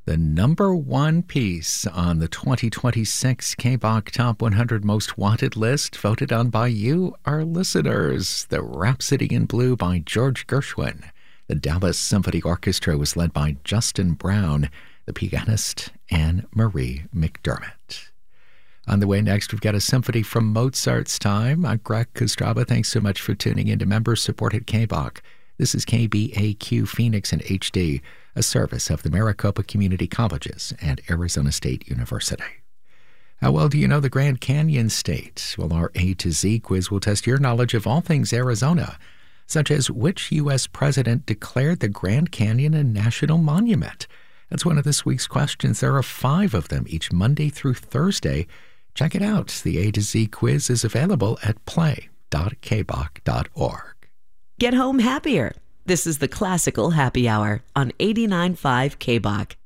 The number one piece on the 2026 KBOK Top 100 Most Wanted list, voted on by you, our listeners. The Rhapsody in Blue by George Gershwin. The Dallas Symphony Orchestra was led by Justin Brown. The pianist, Anne Marie McDermott. On the way next, we've got a symphony from Mozart's time. I'm Greg Kostraba. Thanks so much for tuning in to member-supported KBOK. This is KBAQ Phoenix and HD, a service of the Maricopa Community Colleges and Arizona State University. How well do you know the Grand Canyon State? Well, our A to Z quiz will test your knowledge of all things Arizona, such as which U.S. president declared the Grand Canyon a national monument. That's one of this week's questions. There are 5 of them each Monday through Thursday. Check it out. The A to Z quiz is available at play.kbok.org. Get home happier. This is the Classical Happy Hour on 89.5 KBOK.